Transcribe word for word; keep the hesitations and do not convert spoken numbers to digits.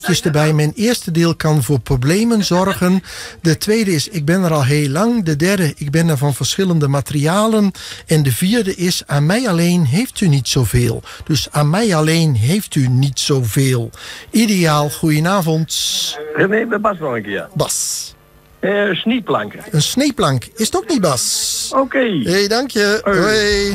erbij. Mijn eerste deel kan voor problemen zorgen. De tweede is, ik ben er al heel lang. De derde, ik ben er van verschillende materialen. En de vierde is, aan mij alleen heeft u niet zoveel. Dus aan mij alleen heeft u niet zoveel. Ideaal, goedenavond. René, bij Bas nog een keer. Bas. Uh, snieplanken. Een sneeplank. Is het ook niet Bas? Oké. Okay. Hé, hey, dank je. Hoi. Hoi.